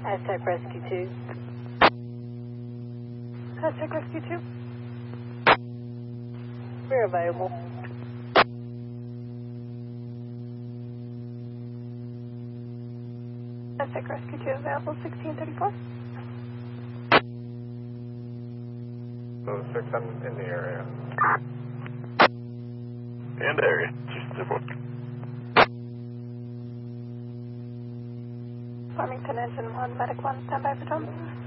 Aztec Rescue 2. Aztec Rescue 2. We're available. Aztec Rescue 2 available, 1634. 6, I'm in the area. And area, 1634. Farmington Engine 1, Medic 1, standby for Tom.